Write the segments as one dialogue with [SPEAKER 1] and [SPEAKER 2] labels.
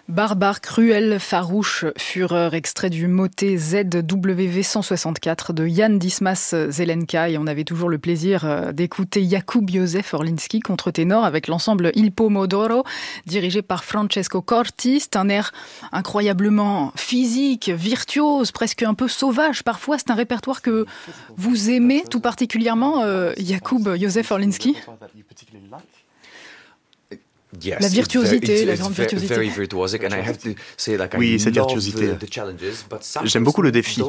[SPEAKER 1] Barbare, cruel, farouche, fureur, extrait du motet ZWV 164 de Jan Dismas Zelenka. Et on avait toujours le plaisir d'écouter Jakub Józef Orliński, contre-ténor, avec l'ensemble Il Pomodoro, dirigé par Francesco Corti. C'est un air incroyablement physique, virtuose, presque un peu sauvage. Parfois, c'est un répertoire que vous aimez tout particulièrement, Jakub Józef Orliński. La virtuosité, la grande virtuosité.
[SPEAKER 2] Oui, cette virtuosité. J'aime beaucoup le défi.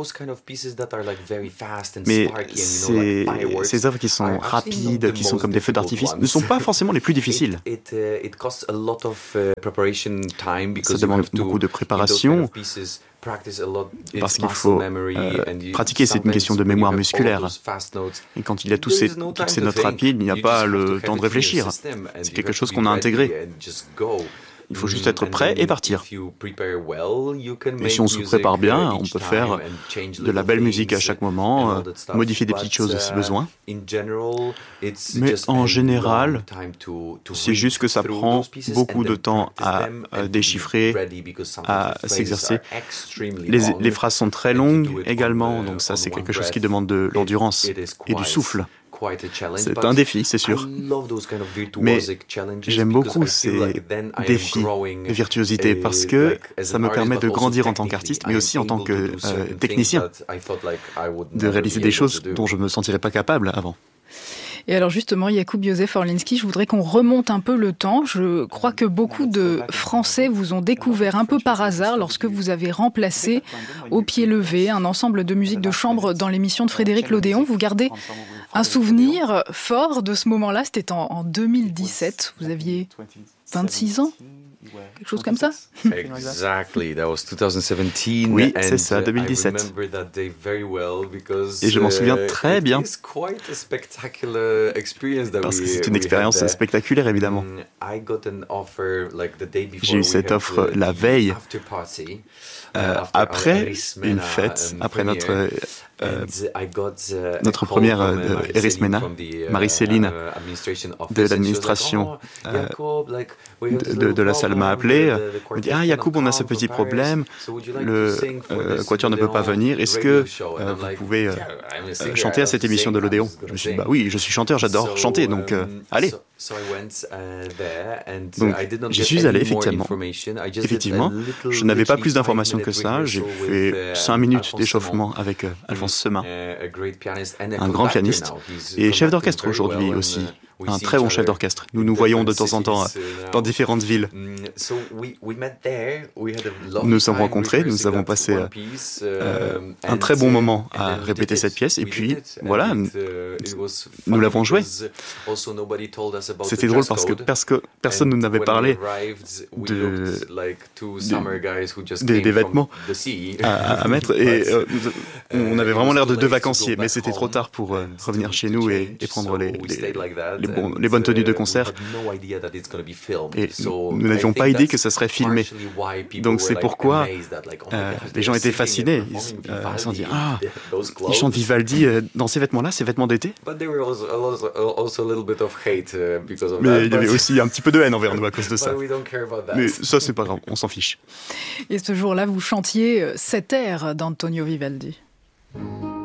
[SPEAKER 2] Mais ces œuvres qui sont rapides, qui sont comme des feux d'artifice, ne sont pas forcément les plus difficiles. Ça demande beaucoup de préparation, parce qu'il faut pratiquer, c'est une question de mémoire musculaire. Et quand il y a toutes ces notes rapides, il n'y a pas le temps de réfléchir. C'est quelque chose qu'on a intégré. Il faut juste être prêt et partir. Mais si on se prépare bien, on peut faire de la belle musique à chaque moment, modifier des petites choses si besoin. Mais en général, c'est juste que ça prend beaucoup de temps à déchiffrer, à s'exercer. Les phrases sont très longues également, donc ça c'est quelque chose qui demande de l'endurance et du souffle. C'est un défi, c'est sûr. Mais j'aime beaucoup ces défis de virtuosité parce que ça me permet de grandir en tant qu'artiste, mais aussi en tant que technicien, de réaliser des choses dont je ne me sentirais pas capable avant.
[SPEAKER 1] Et alors justement, Jakub Józef Orliński, je voudrais qu'on remonte un peu le temps. Je crois que beaucoup de Français vous ont découvert un peu par hasard lorsque vous avez remplacé Au pied levé un ensemble de musique de chambre dans l'émission de Frédéric Lodéon. Vous gardez un souvenir fort de ce moment-là, c'était en 2017. Vous aviez 26 ans ? Quelque chose comme ça?
[SPEAKER 3] Exactly, that was 2017.
[SPEAKER 2] Oui, c'est ça, 2017. Et je m'en souviens très bien. Parce que c'est une expérience spectaculaire, évidemment. J'ai eu cette offre la veille, après une fête, après notre première Erismena, Marie-Céline de l'administration de la salle m'a appelé, me dit « Ah, Jakub, on a ce petit problème, le Quatuor ne peut pas venir, est-ce que vous pouvez chanter à cette émission de l'Odéon ?» Je me suis dit « Bah oui, je suis chanteur, j'adore chanter, donc allez !» Donc j'y suis allé, effectivement. Je n'avais pas plus d'informations que ça. J'ai fait 5 minutes d'échauffement avec Alphonse Semin, un grand pianiste et chef d'orchestre aujourd'hui aussi, un très bon chef d'orchestre. Nous nous voyons de temps en temps dans différentes villes. Nous nous sommes rencontrés, nous avons passé un très bon moment à répéter cette pièce et puis voilà, nous l'avons jouée. C'était drôle parce que personne ne nous avait parlé des vêtements à mettre et on avait vraiment l'air de deux vacanciers, mais c'était trop tard pour revenir chez nous et prendre les bonnes tenues de concert. Et nous n'avions pas idée que ça serait filmé. Donc c'est pourquoi les gens étaient fascinés. Ils se sont dit « Ah, ils chantent Vivaldi dans ces vêtements-là, ces vêtements d'été ?» Mais il y avait aussi un petit peu de haine envers nous à cause de ça. Mais ça, c'est pas grave, on s'en fiche.
[SPEAKER 1] Et ce jour-là, vous chantiez cet air d'Antonio Vivaldi.